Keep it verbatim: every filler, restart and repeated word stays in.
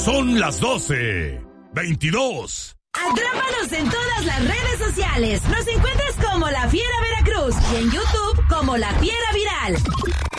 Son las doce veintidós. Atrápanos en todas las redes sociales. Nos encuentras como La Fiera Veracruz y en YouTube como La Fiera Viral.